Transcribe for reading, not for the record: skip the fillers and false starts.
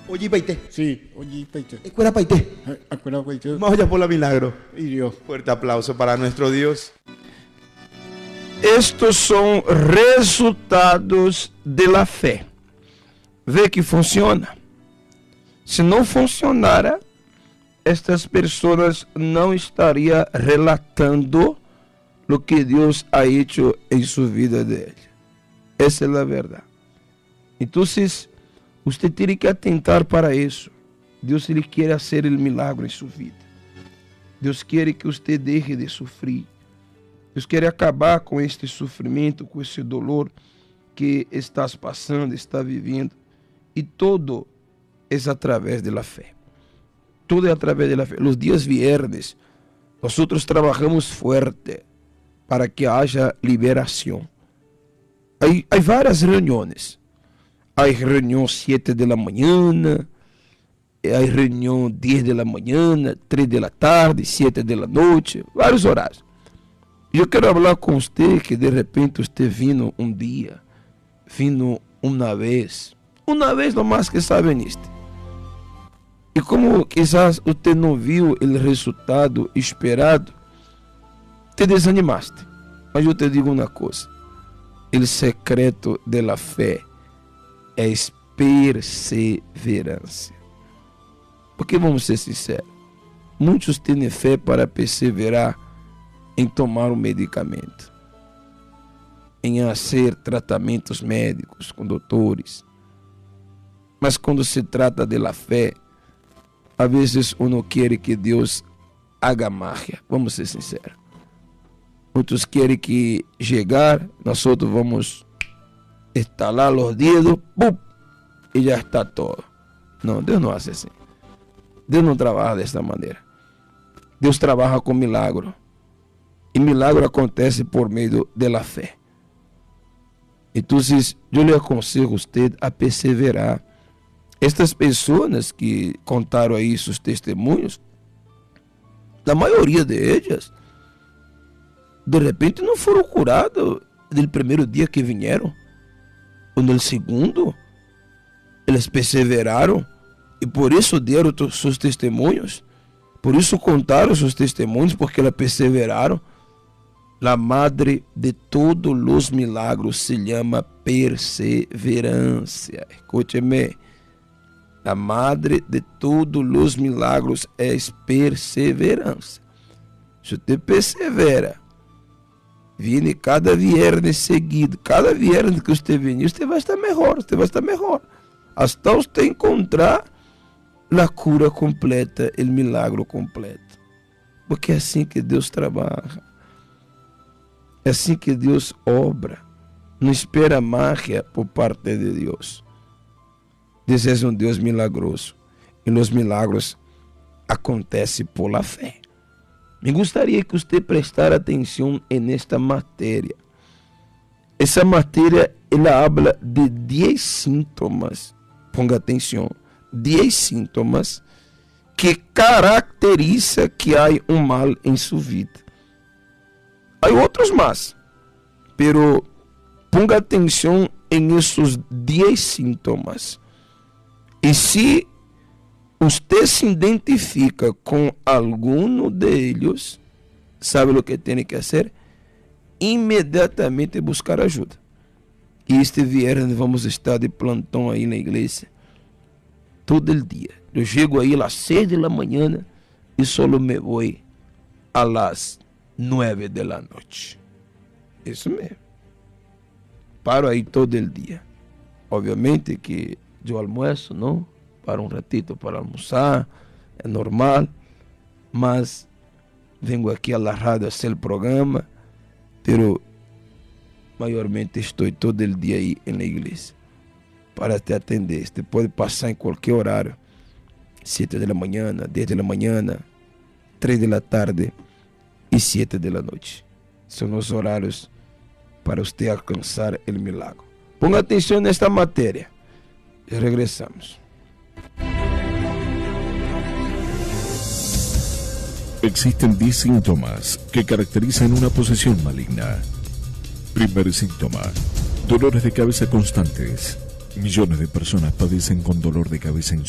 Oye, paite. Sí, oye, paite. Escuela paite. Acuérdate, paite. Vamos allá por la milagro. Y Dios. Fuerte aplauso para nuestro Dios. Estes são resultados da fé. Vê que funciona? Se não funcionara, estas pessoas não estariam relatando o que Deus ha hecho em sua vida dele. Essa é a verdade. Então, você tem que atentar para isso. Deus ele quer fazer o milagre em sua vida. Deus quer que você deixe de sofrer. Deus quer acabar com este sofrimento, com esse dolor que estás passando, está vivendo. E todo é através da fé. Tudo é através da fé. Os dias viernes, nós trabalhamos forte para que haja liberação. Há várias reuniões. Há reunião 7 da manhã, há reunião 10 da manhã, 3 da tarde, 7 da noite, vários horários. Eu quero falar com você que de repente você vindo um dia, vindo uma vez nomás que sabe nisto. E como quizás você não viu o resultado esperado, te desanimaste. Mas eu te digo uma coisa, o secreto da fé é perseverança. Porque vamos ser sinceros, muitos têm fé para perseverar em tomar um medicamento, em fazer tratamentos médicos com doutores. Mas quando se trata da fé, às vezes uno quer que Deus haga magia. Vamos ser sinceros. Muitos querem que chegar, nós vamos estalar os dedos, ¡pum! E já está todo. Não, Deus não faz assim. Deus não trabalha desta maneira. Deus trabalha com milagre. E milagre acontece por meio da fé. Então, eu lhe aconselho a você a perseverar. Estas pessoas que contaram aí seus testemunhos, a maioria delas, de repente não foram curadas no primeiro dia que vieram, ou no segundo. Eles perseveraram e por isso deram seus testemunhos, por isso contaram seus testemunhos, porque elas perseveraram. A madre de todos os milagros se chama perseverança. Escute-me. A madre de todos os milagros é perseverança. Se você persevera, viene cada viernes seguido, cada viernes que você venir, você vai estar melhor, Hasta você encontrar a cura completa, o milagre completo. Porque é assim que Deus trabalha. É assim que Deus obra. Não espera mágica por parte de Deus. Deus é um Deus milagroso. E os milagros acontecem por la fé. Me gostaria que você prestara atenção nesta matéria. Essa matéria, ela habla de 10 sintomas. Ponga atenção. 10 sintomas que caracterizam que há um mal em sua vida. Há outros mais, pero ponga atenção em esses 10 sintomas. E se você se identifica com algum deles, sabe o que tem que fazer? Imediatamente buscar ajuda. E este viernes vamos estar de plantão aí na igreja, todo o dia. Eu chego aí às 6 da manhã e só me vou às 9 da noite. Isso mesmo. Paro aí todo o dia. Obviamente que eu almoço, não? Para um ratito para almoçar, é normal. Mas vengo aqui a la rádio a fazer o programa, pero maiormente estou todo o dia aí na igreja para te atender. Você pode passar em qualquer horário, 7 da manhã, 10 da manhã, 3 da tarde e 7 da noite. São os horários para você alcançar o milagre. Ponga atenção nesta matéria. E regressamos. Existen 10 síntomas que caracterizan una posesión maligna. Primer síntoma: dolores de cabeza constantes. Millones de personas padecen con dolor de cabeza